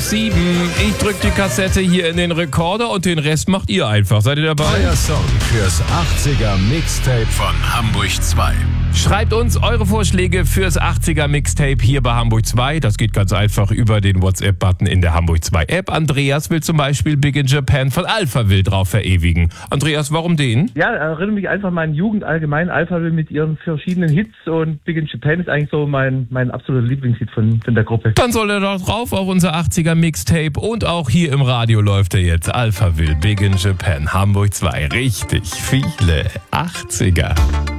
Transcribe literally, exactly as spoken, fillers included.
sieben. Ich drück die Kassette hier in den Rekorder und den Rest macht ihr einfach. Seid ihr dabei? Euer Song fürs achtziger Mixtape von Hamburg zwei. Schreibt uns eure Vorschläge fürs achtziger Mixtape hier bei Hamburg zwei. Das geht ganz einfach über den WhatsApp-Button in der Hamburg zwei App. Andreas will zum Beispiel Big in Japan von Alphaville drauf verewigen. Andreas, warum den? Ja, erinnere mich einfach an meine Jugend allgemein. Alphaville mit ihren verschiedenen Hits und Big in Japan ist eigentlich so mein, mein absoluter Lieblingshit von, von der Gruppe. Dann soll er doch drauf auf unser achtziger Mixtape und auch hier im Radio läuft er jetzt. Alphaville, Big in Japan, Hamburg zwei. Richtig viele achtziger.